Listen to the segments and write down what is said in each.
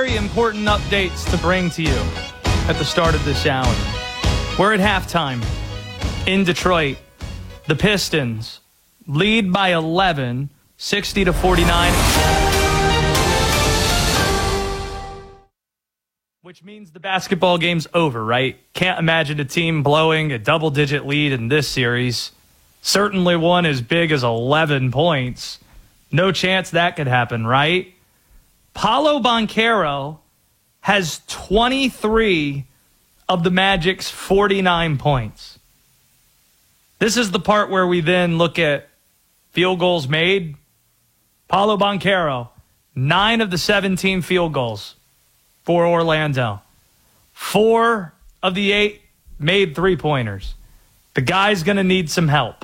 very important updates to bring to you at the start of this hour. We're at halftime in Detroit. The Pistons lead by 11, 60-49. Which means the basketball game's over, right? Can't imagine a team blowing a double-digit lead in this series. Certainly one as big as 11 points. No chance that could happen, right? Paolo Banchero has 23 of the Magic's 49 points. This is the part where we then look at field goals made. Paolo Banchero, 9 of the 17 field goals for Orlando. 4 of the 8 made three-pointers. The guy's going to need some help.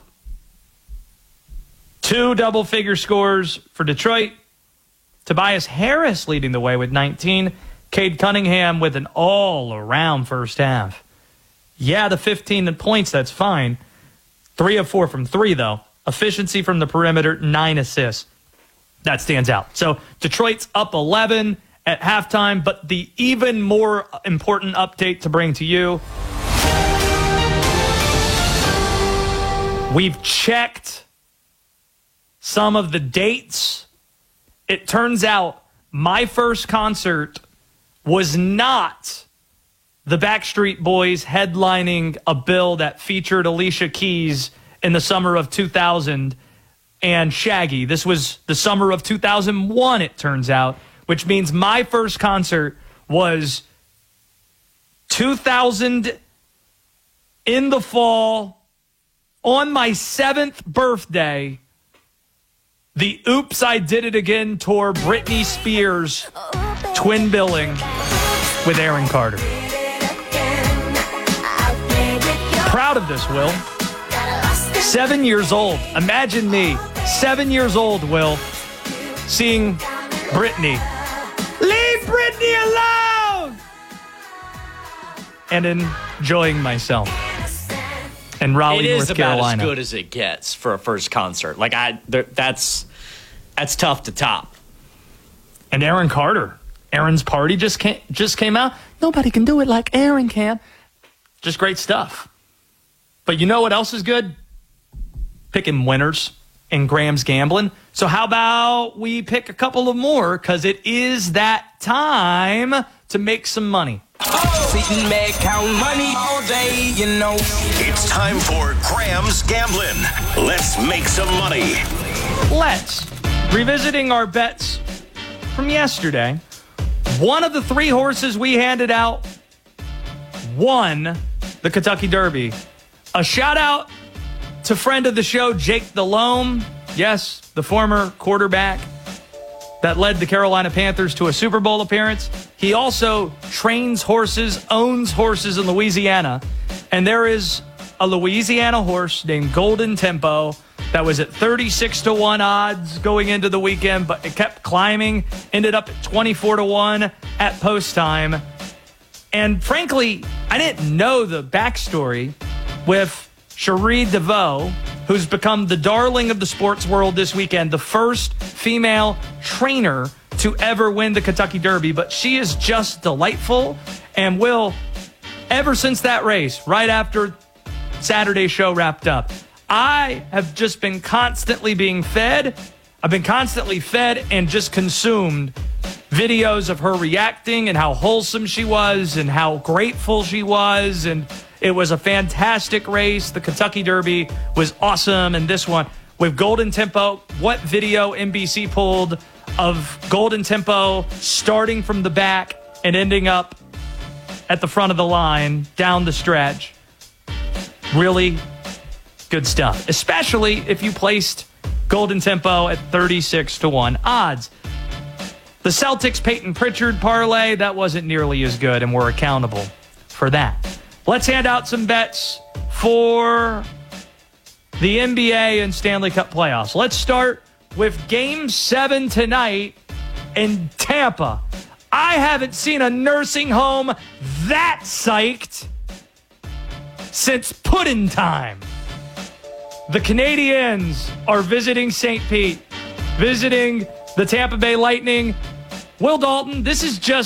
2 double-figure scores for Detroit. Tobias Harris leading the way with 19. Cade Cunningham with an all-around first half. Yeah, the 15 points, that's fine. 3 of 4 from 3, though. Efficiency from the perimeter, 9 assists. That stands out. So Detroit's up 11 at halftime, but the even more important update to bring to you, we've checked some of the dates. It turns out my first concert was not the Backstreet Boys headlining a bill that featured Alicia Keys in the summer of 2000 and Shaggy. This was the summer of 2001, it turns out, which means my first concert was 2000 in the fall on my 7th birthday. The Oops, I Did It Again tour, Britney Spears twin billing with Aaron Carter. Proud of this, Will. 7 years old. Imagine me, 7 years old, Will, seeing Britney. Leave Britney alone! And enjoying myself. And Raleigh, North Carolina. It is about as good as it gets for a first concert. Like that's tough to top. And Aaron Carter, Aaron's Party just came out. Nobody can do it like Aaron can. Just great stuff. But you know what else is good? Picking winners and Graham's Gambling. So how about we pick a couple of more, because it is that time to make some money. Sitting back, count money all day, you know. It's time for Graham's Gambling. Let's make some money. Let's. Revisiting our bets from yesterday, one of the 3 horses we handed out won the Kentucky Derby. A shout out to friend of the show, Jake Delhomme. Yes, the former quarterback that led the Carolina Panthers to a Super Bowl appearance. He also trains horses, owns horses in Louisiana. And there is a Louisiana horse named Golden Tempo that was at 36-1 odds going into the weekend, but it kept climbing, ended up at 24-1 at post time. And frankly, I didn't know the backstory with Cherie DeVoe, who's become the darling of the sports world this weekend, the first female trainer to ever win the Kentucky Derby. But she is just delightful and will, ever since that race, right after Saturday's show wrapped up, I have just been constantly being fed. I've been constantly fed and just consumed videos of her reacting and how wholesome she was and how grateful she was. And it was a fantastic race. The Kentucky Derby was awesome. And this one with Golden Tempo, what video NBC pulled of Golden Tempo starting from the back and ending up at the front of the line down the stretch. Really good stuff, especially if you placed Golden Tempo at 36-1 odds. The Celtics Peyton Pritchard parlay, that wasn't nearly as good, and we're accountable for that. Let's hand out some bets for the NBA and Stanley Cup playoffs. Let's start with Game 7 tonight in Tampa. I haven't seen a nursing home that psyched since pudding time. The Canadiens are visiting St. Pete, visiting the Tampa Bay Lightning. Will Dalton, this is just